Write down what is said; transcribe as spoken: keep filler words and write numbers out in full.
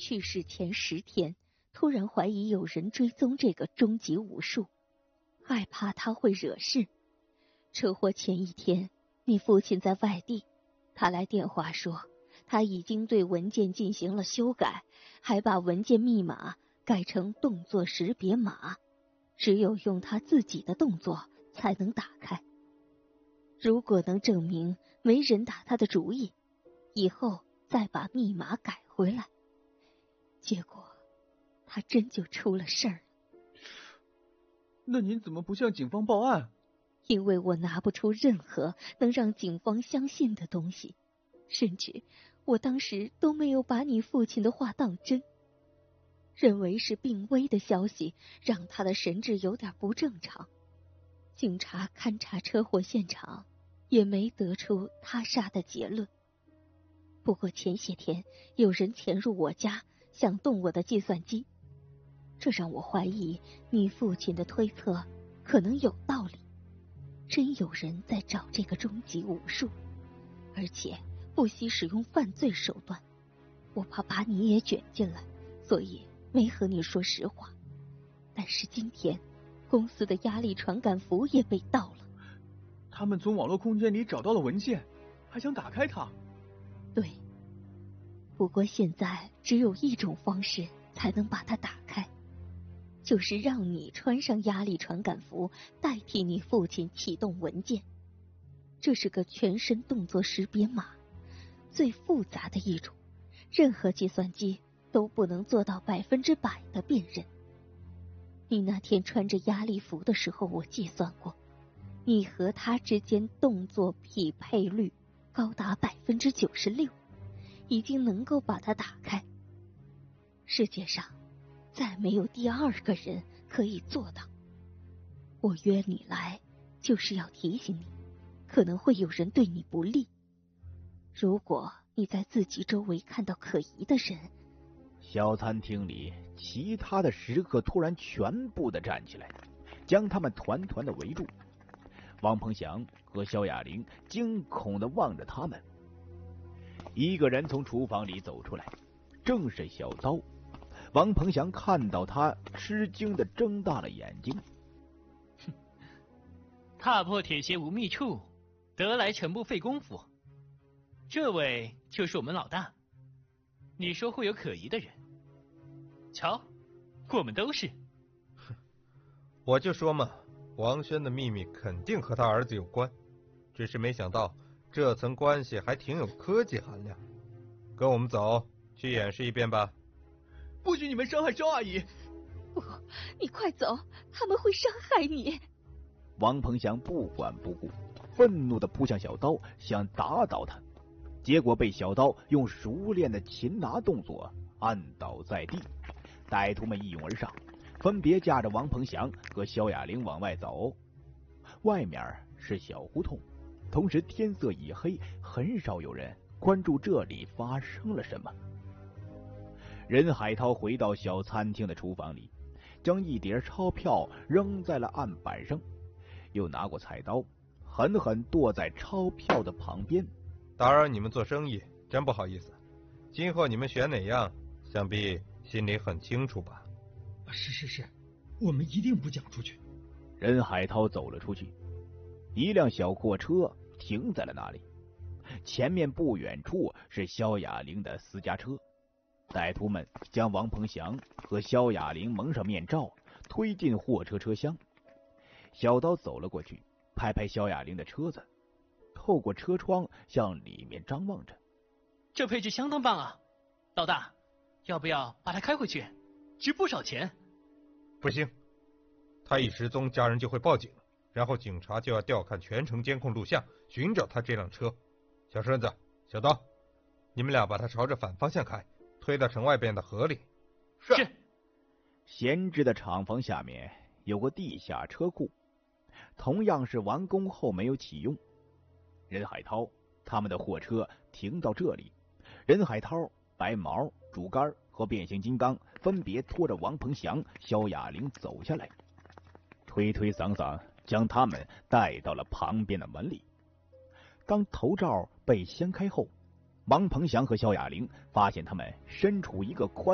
去世前十天，突然怀疑有人追踪这个终极武术，害怕他会惹事。车祸前一天，你父亲在外地，他来电话说他已经对文件进行了修改，还把文件密码改成动作识别码，只有用他自己的动作才能打开。如果能证明没人打他的主意，以后再把密码改回来。结果他真就出了事儿。 那您怎么不向警方报案？ 因为我拿不出任何能让警方相信的东西，甚至我当时都没有把你父亲的话当真，认为是病危的消息让他的神志有点不正常。警察勘察车祸现场，也没得出他杀的结论。不过前些天有人潜入我家，想动我的计算机，这让我怀疑你父亲的推测可能有道理。真有人在找这个终极武术，而且不惜使用犯罪手段。我怕把你也卷进来，所以没和你说实话。但是今天公司的压力传感符也被盗了。 他们从网络空间里找到了文件，还想打开它。 对，不过现在只有一种方式才能把它打开，就是让你穿上压力传感符，代替你父亲启动文件。这是个全身动作识别码，最复杂的一种，任何计算机都不能做到百分之百的辨认。你那天穿着压力服的时候，我计算过，你和他之间动作匹配率高达百分之九十六，已经能够把它打开。世界上再没有第二个人可以做到。我约你来，就是要提醒你，可能会有人对你不利。如果你在自己周围看到可疑的人…… 小餐厅里，其他的食客突然全部的站起来，将他们团团的围住。王鹏翔和肖雅玲惊恐的望着他们。一个人从厨房里走出来，正是小刀。王鹏翔看到他，吃惊的睁大了眼睛。 哼，踏破铁鞋无觅处，得来全不费工夫。这位就是我们老大。你说会有可疑的人，瞧，我们都是。 哼，我就说嘛，王轩的秘密肯定和他儿子有关，只是没想到这层关系还挺有科技含量。跟我们走，去演示一遍吧。 不许你们伤害肖阿姨！ 不，你快走，他们会伤害你。 王鹏翔不管不顾，愤怒地扑向小刀，想打倒他，结果被小刀用熟练的擒拿动作按倒在地。歹徒们一拥而上，分别架着王鹏翔和肖雅玲往外走。外面是小胡同，同时天色已黑，很少有人关注这里发生了什么。任海涛回到小餐厅的厨房里，将一叠钞票扔在了案板上，又拿过菜刀，狠狠剁在钞票的旁边。 打扰你们做生意，真不好意思。今后你们选哪样，想必心里很清楚吧？ 是是是，我们一定不讲出去。 任海涛走了出去，一辆小货车停在了那里，前面不远处是肖雅玲的私家车。歹徒们将王鹏翔和肖雅玲蒙上面罩，推进货车车厢。小刀走了过去，拍拍肖雅玲的车子，透过车窗向里面张望着。 这配置相当棒啊，老大，要不要把它开回去？值不少钱。 不行，他一失踪，家人就会报警，然后警察就要调看全程监控录像，寻找他这辆车。小顺子，小刀，你们俩把他朝着反方向开，推到城外边的河里。 是。 闲置的厂房下面有个地下车库，同样是完工后没有启用。任海涛他们的货车停到这里，任海涛、白毛、竹竿和变形金刚分别拖着王鹏翔、肖雅玲走下来，推推搡搡将他们带到了旁边的门里。当头罩被掀开后，王鹏翔和肖雅玲发现他们身处一个宽